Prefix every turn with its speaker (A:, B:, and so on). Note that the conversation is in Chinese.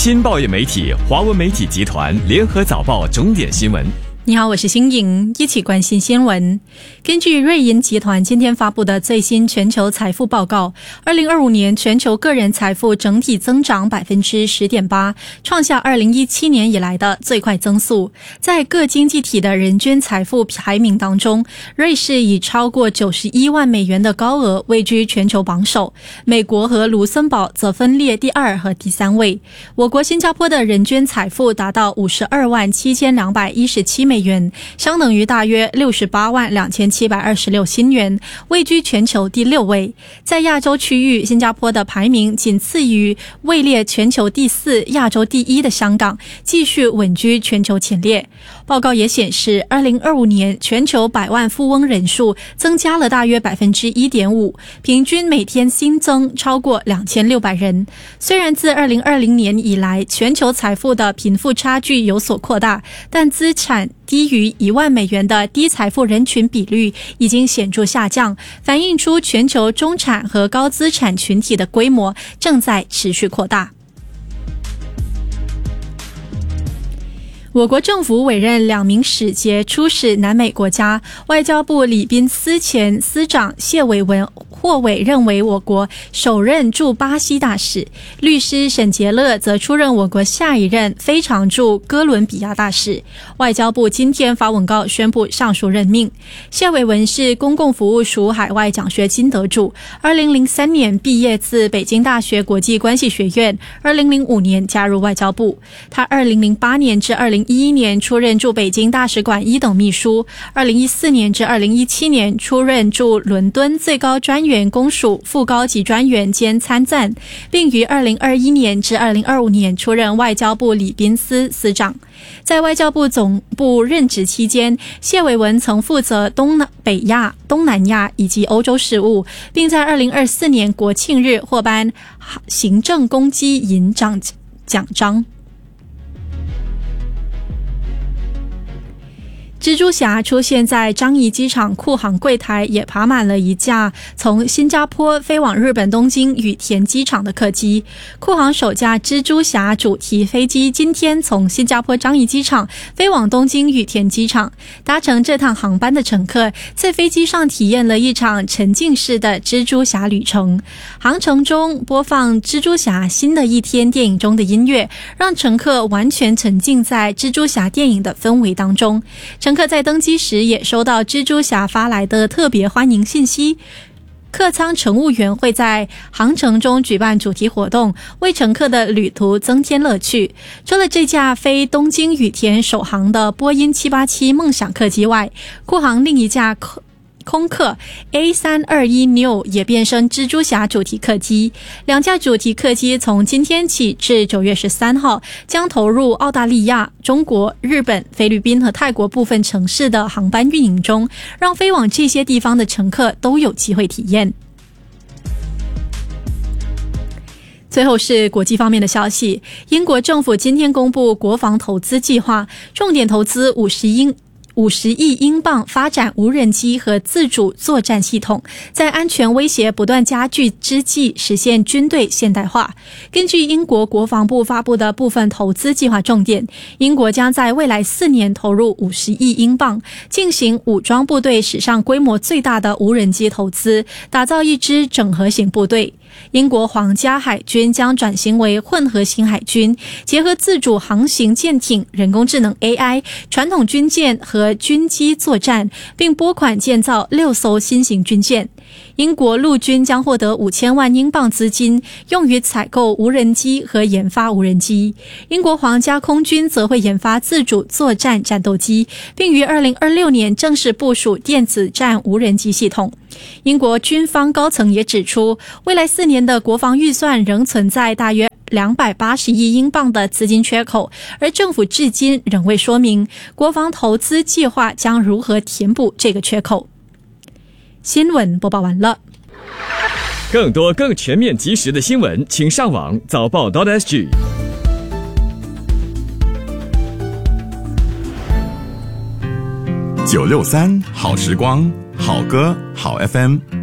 A: 新报业媒体华文媒体集团联合早报重点新闻。
B: 你好，我是新颖，一起关心新闻。根据瑞银集团今天发布的最新全球财富报告，2025年全球个人财富整体增长 10.8%， 创下2017年以来的最快增速。在各经济体的人均财富排名当中，瑞士以超过91万美元的高额位居全球榜首，美国和卢森堡则分列第2和第3位。我国新加坡的人均财富达到52万7217美元，相等于大约68万2726新元，位居全球第6位。在亚洲区域，新加坡的排名仅次于位列全球第4、亚洲第1的香港，继续稳居全球前列。报告也显示，2025年全球百万富翁人数增加了大约 1.5%， 平均每天新增超过2600人。虽然自2020年以来，全球财富的贫富差距有所扩大，但资产低于1万美元的低财富人群比率已经显著下降，反映出全球中产和高资产群体的规模正在持续扩大。我国政府委任2名使节出使南美国家，外交部礼宾司前司长谢伟文获委任为我国首任驻巴西大使，律师沈杰乐则出任我国下一任非常驻哥伦比亚大使。外交部今天发文告宣布上述任命。谢伟文是公共服务署海外奖学金得主，2003年毕业自北京大学国际关系学院，2005年加入外交部。他2008年至2011年出任驻北京大使馆1等秘书，2014年至2017年出任驻伦敦最高专员公署副高级专员兼参赞，并于2021年至2025年出任外交部礼宾司司长。在外交部总部任职期间，谢伟文曾负责北亚、东南亚以及欧洲事务，并在2024年国庆日获颁行政功绩银奖章。蜘蛛侠出现在樟宜机场库航柜台，也爬满了一架从新加坡飞往日本东京羽田机场的客机。库航首架蜘蛛侠主题飞机今天从新加坡樟宜机场飞往东京羽田机场。搭乘这趟航班的乘客在飞机上体验了一场沉浸式的蜘蛛侠旅程。航程中播放蜘蛛侠新的一天电影中的音乐，让乘客完全沉浸在蜘蛛侠电影的氛围当中。乘客在登机时也收到蜘蛛侠发来的特别欢迎信息。客舱乘务员会在航程中举办主题活动，为乘客的旅途增添乐趣。除了这架飞东京羽田首航的波音787梦想客机外，库航另一架空客 A321neo 也变身蜘蛛侠主题客机。2架主题客机从今天起至9月13号将投入澳大利亚、中国、日本、菲律宾和泰国部分城市的航班运营中，让飞往这些地方的乘客都有机会体验。最后是国际方面的消息，英国政府今天公布国防投资计划，重点投资50亿英镑发展无人机和自主作战系统，在安全威胁不断加剧之际实现军队现代化。根据英国国防部发布的部分投资计划重点，英国将在未来4年投入50亿英镑，进行武装部队史上规模最大的无人机投资，打造一支整合型部队。英国皇家海军将转型为混合型海军，结合自主航行舰艇、人工智能 AI、传统军舰和军机作战，并拨款建造6艘新型军舰。英国陆军将获得5000万英镑资金，用于采购无人机和研发无人机。英国皇家空军则会研发自主作战战斗机，并于2026年正式部署电子战无人机系统。英国军方高层也指出，未来4年的国防预算仍存在大约280亿英镑的资金缺口，而政府至今仍未说明国防投资计划将如何填补这个缺口。新闻播报完了。
A: 更多更全面及时的新闻，请上网早报.sg。
C: 963好时光，好歌好 FM。